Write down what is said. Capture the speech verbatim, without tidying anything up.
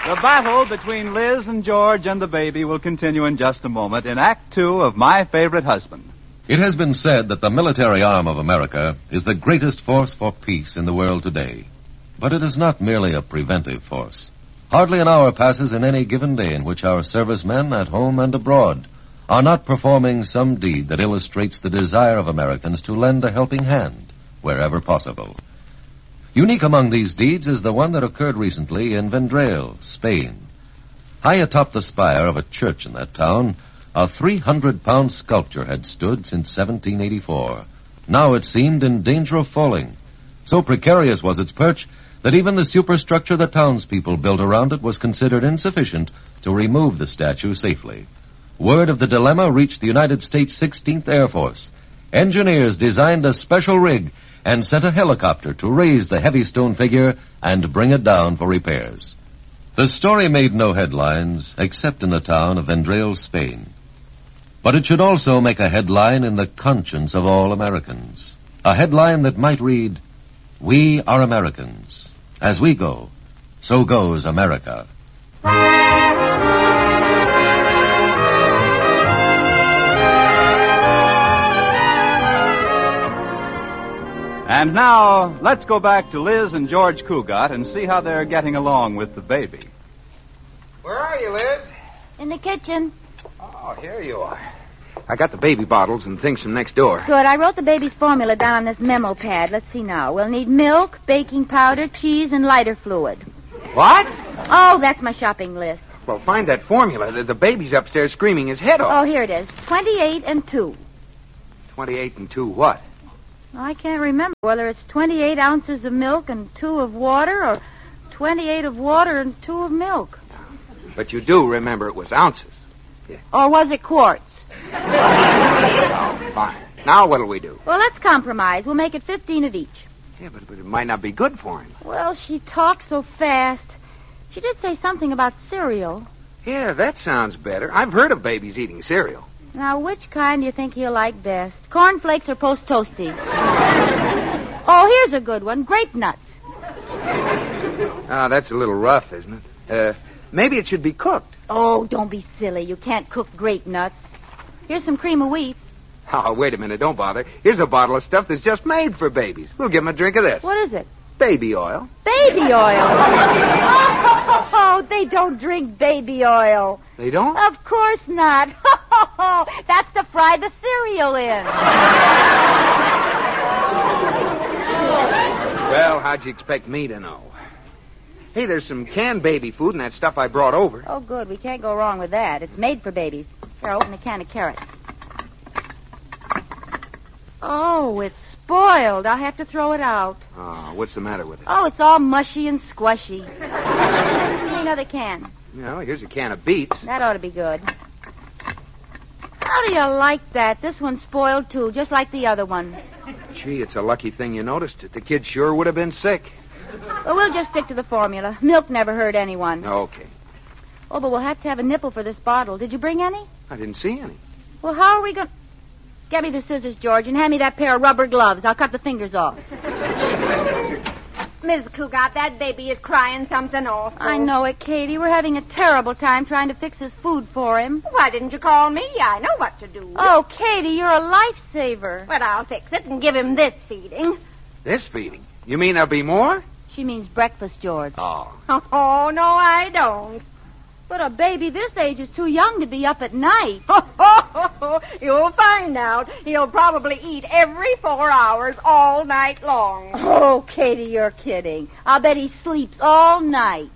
The battle between Liz and George and the baby will continue in just a moment in Act Two of My Favorite Husband. It has been said that the military arm of America is the greatest force for peace in the world today. But it is not merely a preventive force. Hardly an hour passes in any given day in which our servicemen at home and abroad are not performing some deed that illustrates the desire of Americans to lend a helping hand wherever possible. Unique among these deeds is the one that occurred recently in Vendrell, Spain. High atop the spire of a church in that town, a three hundred pound sculpture had stood since seventeen eighty-four. Now it seemed in danger of falling. So precarious was its perch that even the superstructure the townspeople built around it was considered insufficient to remove the statue safely. Word of the dilemma reached the United States sixteenth Air Force. Engineers designed a special rig and sent a helicopter to raise the heavy stone figure and bring it down for repairs. The story made no headlines except in the town of Vendrell, Spain. But it should also make a headline in the conscience of all Americans. A headline that might read, "We are Americans. As we go, so goes America." And now, let's go back to Liz and George Cugat and see how they're getting along with the baby. Where are you, Liz? In the kitchen. Oh, here you are. I got the baby bottles and things from next door. Good. I wrote the baby's formula down on this memo pad. Let's see now. We'll need milk, baking powder, cheese, and lighter fluid. What? Oh, that's my shopping list. Well, find that formula. The, the baby's upstairs screaming his head off. Oh, here it is. twenty-eight and two. twenty-eight and two what? I can't remember whether it's twenty-eight ounces of milk and two of water or twenty-eight of water and two of milk. But you do remember it was ounces. Yeah. Or was it quarts? Oh, fine. Now what'll we do? Well, let's compromise. We'll make it fifteen of each. Yeah, but, but it might not be good for him. Well, she talks so fast. She did say something about cereal. Yeah, that sounds better. I've heard of babies eating cereal. Now, which kind do you think he'll like best? Cornflakes or Post Toasties? Oh, here's a good one. Grape nuts. Ah, that's a little rough, isn't it? Uh, maybe it should be cooked. Oh, don't be silly. You can't cook grape nuts. Here's some cream of wheat. Oh, wait a minute. Don't bother. Here's a bottle of stuff that's just made for babies. We'll give them a drink of this. What is it? Baby oil. Baby oil? Oh, they don't drink baby oil. They don't? Of course not. That's to fry the cereal in. Well, how'd you expect me to know? Hey, there's some canned baby food and that stuff I brought over. Oh, good. We can't go wrong with that. It's made for babies. Here, I'll open a can of carrots. Oh, it's spoiled. I'll have to throw it out. Oh, what's the matter with it? Oh, it's all mushy and squishy. Give me another can. No, here's a can of beets. That ought to be good. How do you like that? This one's spoiled, too, just like the other one. Gee, it's a lucky thing you noticed it. The kid sure would have been sick. Well, we'll just stick to the formula. Milk never hurt anyone. Okay. Oh, but we'll have to have a nipple for this bottle. Did you bring any? I didn't see any. Well, how are we going to... Get me the scissors, George, and hand me that pair of rubber gloves. I'll cut the fingers off. Miss Cugat, that baby is crying something awful. I know it, Katie. We're having a terrible time trying to fix his food for him. Why didn't you call me? I know what to do. Oh, Katie, you're a lifesaver. But I'll fix it and give him this feeding. This feeding? You mean there'll be more? She means breakfast, George. Oh. Oh, no, I don't. But a baby this age is too young to be up at night. You'll find out. He'll probably eat every four hours all night long. Oh, Katie, you're kidding. I'll bet he sleeps all night.